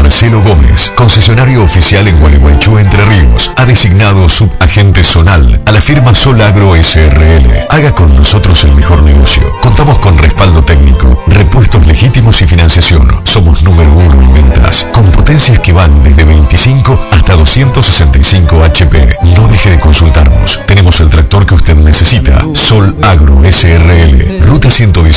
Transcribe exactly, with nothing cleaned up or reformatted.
Marcelo Gómez, concesionario oficial en Gualeguaychú, Entre Ríos, ha designado subagente zonal a la firma Sol Agro S R L. Haga con nosotros el mejor negocio. Contamos con respaldo técnico, repuestos legítimos y financiación. Somos número uno en ventas, con potencias que van desde veinticinco hasta doscientos sesenta y cinco H P. No deje de consultarnos. Tenemos el tractor que usted necesita. Sol Agro S R L, Ruta ciento dieciséis.